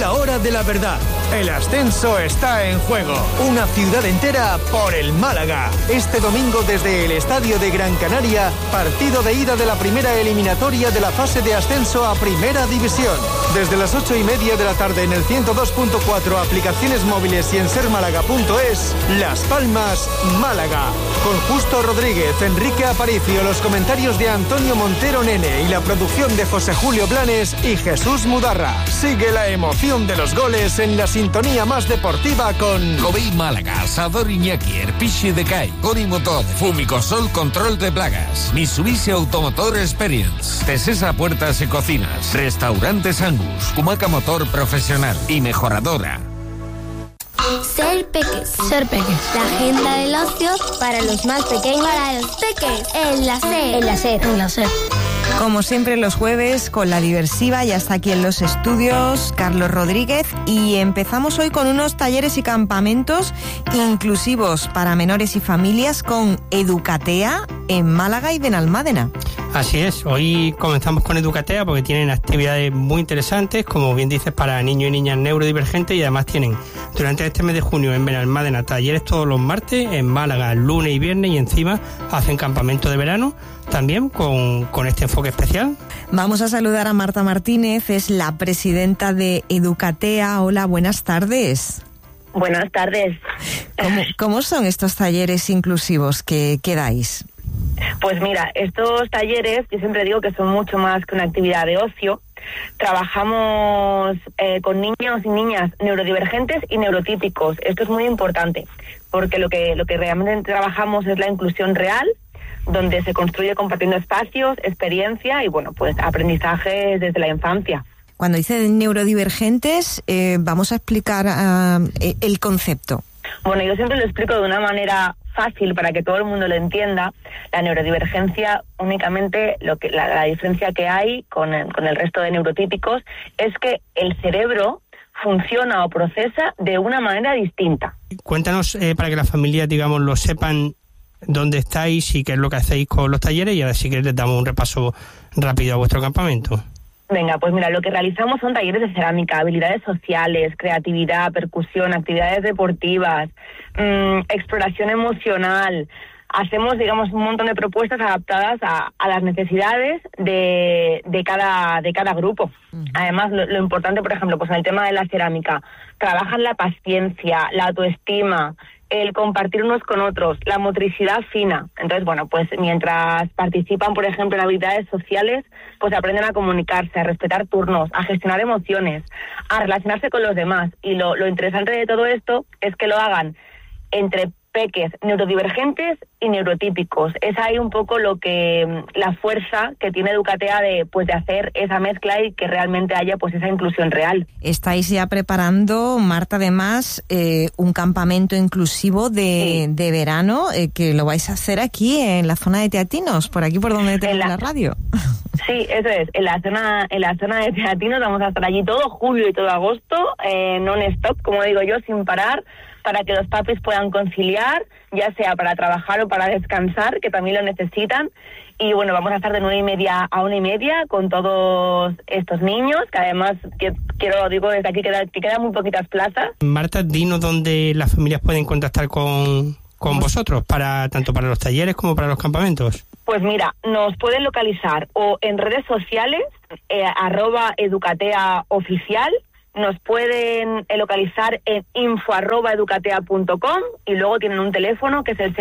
la hora de la verdad. El ascenso está en juego. Una ciudad entera por el Málaga. Este domingo desde el Estadio de Gran Canaria, partido de ida de la primera eliminatoria de la fase de ascenso a Primera División. Desde las 8:30 de la tarde en el 102.4, aplicaciones móviles y en sermálaga.es, Las Palmas, Málaga. Con Justo Rodríguez, Enrique Aparicio, los comentarios de Antonio Montero Nene y la producción de José Julio Blanes y Jesús Mudarra. Sigue la emoción de los goles en la sintonía más deportiva con Covey Málaga, Asador Iñaki, Erpiche de CAI, Coni Motor, Fumicosol Control de Plagas, Mitsubishi Automotor Experience, Tesesa Puertas y Cocinas, Restaurantes Angus, Cumaca Motor Profesional y Mejoradora. Ser Peques. Ser Peques. La agenda del ocio para los más pequeños. Para los peques. En la SER. En la SER. En la SER. Como siempre los jueves con la diversiva, ya está aquí en los estudios Carlos Rodríguez y empezamos hoy con unos talleres y campamentos inclusivos para menores y familias con Educatea en Málaga y Benalmádena. Así es, hoy comenzamos con Educatea porque tienen actividades muy interesantes, como bien dices, para niños y niñas neurodivergentes, y además tienen durante este mes de junio en Benalmádena talleres todos los martes, en Málaga lunes y viernes, y encima hacen campamento de verano también con este enfoque especial. Vamos a saludar a Marta Martínez, es la presidenta de Educatea. Hola, buenas tardes. Buenas tardes. ¿Cómo son estos talleres inclusivos que dais? Pues mira, estos talleres, yo siempre digo que son mucho más que una actividad de ocio. Trabajamos con niños y niñas neurodivergentes y neurotípicos. Esto es muy importante, porque lo que realmente trabajamos es la inclusión real, donde se construye compartiendo espacios, experiencia y, bueno, pues aprendizaje desde la infancia. Cuando dice neurodivergentes, vamos a explicar el concepto. Bueno, yo siempre lo explico de una manera fácil para que todo el mundo lo entienda. La neurodivergencia, únicamente la diferencia que hay con el resto de neurotípicos es que el cerebro funciona o procesa de una manera distinta. Cuéntanos, para que las familias, digamos, lo sepan, dónde estáis y qué es lo que hacéis con los talleres, y ahora sí que les damos un repaso rápido a vuestro campamento. Venga, pues mira, lo que realizamos son talleres de cerámica, habilidades sociales, creatividad, percusión, actividades deportivas, exploración emocional. Hacemos, digamos, un montón de propuestas adaptadas a las necesidades de cada grupo. Uh-huh. Además, lo importante, por ejemplo, pues en el tema de la cerámica, trabajan la paciencia, la autoestima, el compartir unos con otros, la motricidad fina. Entonces, bueno, pues mientras participan, por ejemplo, en habilidades sociales, pues aprenden a comunicarse, a respetar turnos, a gestionar emociones, a relacionarse con los demás. Y lo interesante de todo esto es que lo hagan entre peques neurodivergentes y neurotípicos. Es ahí un poco la fuerza que tiene Educatea de hacer esa mezcla y que realmente haya pues esa inclusión real. Estáis ya preparando, Marta, además, un campamento inclusivo de verano, que lo vais a hacer aquí en la zona de Teatinos, por aquí por donde tenemos la radio. Sí, eso es. En la zona de Teatinos vamos a estar allí todo julio y todo agosto, non-stop, como digo yo, sin parar, para que los papis puedan conciliar, ya sea para trabajar o para descansar, que también lo necesitan. Y bueno, vamos a estar de 9:30 a 1:30 con todos estos niños, que además digo desde aquí que quedan muy poquitas plazas. Marta, dinos dónde las familias pueden contactar con vosotros, tanto para los talleres como para los campamentos. Pues mira, nos pueden localizar o en redes sociales, @educateaoficial, nos pueden localizar en info@educatea.com, y luego tienen un teléfono que es el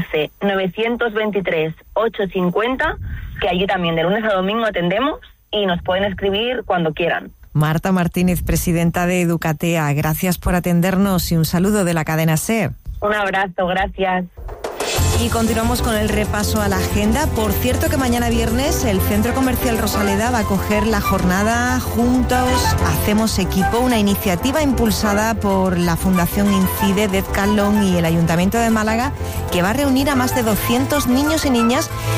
615-923-850, que allí también de lunes a domingo atendemos y nos pueden escribir cuando quieran. Marta Martínez, presidenta de Educatea, gracias por atendernos y un saludo de la cadena SER. Un abrazo, gracias. Y continuamos con el repaso a la agenda. Por cierto que mañana viernes el Centro Comercial Rosaleda va a acoger la jornada Juntos Hacemos Equipo, una iniciativa impulsada por la Fundación Incide, Decathlon y el Ayuntamiento de Málaga, que va a reunir a más de 200 niños y niñas